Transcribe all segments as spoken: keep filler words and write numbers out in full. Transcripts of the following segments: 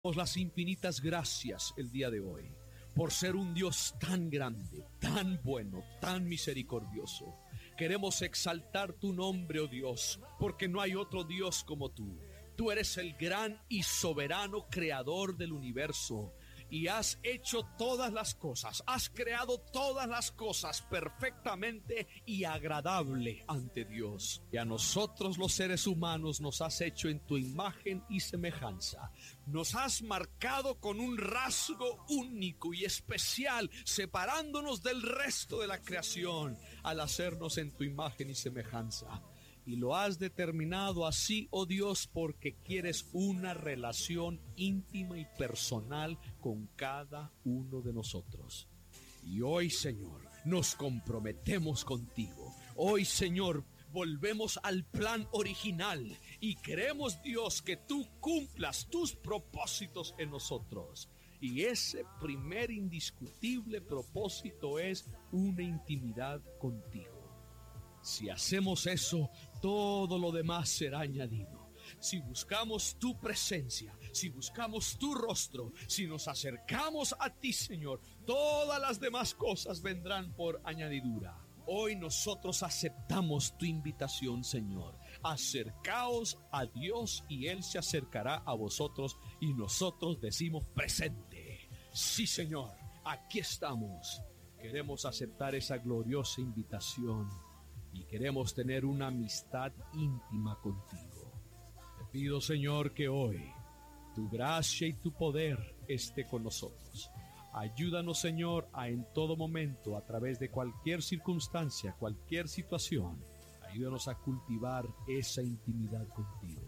Las infinitas gracias el día de hoy por ser un Dios tan grande, tan bueno, tan misericordioso. Queremos exaltar tu nombre, oh Dios, porque no hay otro Dios como tú. Tú eres el gran y soberano creador del universo y has hecho todas las cosas, has creado todas las cosas perfectamente y agradable ante Dios. Y a nosotros los seres humanos nos has hecho en tu imagen y semejanza. Nos has marcado con un rasgo único y especial, separándonos del resto de la creación al hacernos en tu imagen y semejanza. Y lo has determinado así, oh Dios, porque quieres una relación íntima y personal con cada uno de nosotros. Y hoy, Señor, nos comprometemos contigo. Hoy, Señor, volvemos al plan original y queremos, Dios, que tú cumplas tus propósitos en nosotros. Y ese primer indiscutible propósito es una intimidad contigo. Si hacemos eso, todo lo demás será añadido. Si buscamos tu presencia, si buscamos tu rostro, si nos acercamos a ti, Señor, todas las demás cosas vendrán por añadidura. Hoy nosotros aceptamos tu invitación, Señor. Acercaos a Dios y Él se acercará a vosotros, y nosotros decimos presente. Sí, Señor, aquí estamos. Queremos aceptar esa gloriosa invitación y queremos tener una amistad íntima contigo. Te pido, Señor, que hoy tu gracia y tu poder esté con nosotros. Ayúdanos, Señor, a en todo momento, a través de cualquier circunstancia, cualquier situación, ayúdanos a cultivar esa intimidad contigo.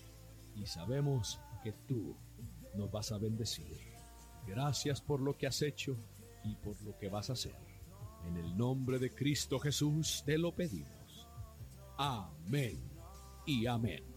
Y sabemos que tú nos vas a bendecir. Gracias por lo que has hecho y por lo que vas a hacer. En el nombre de Cristo Jesús te lo pedimos. Amén y amén.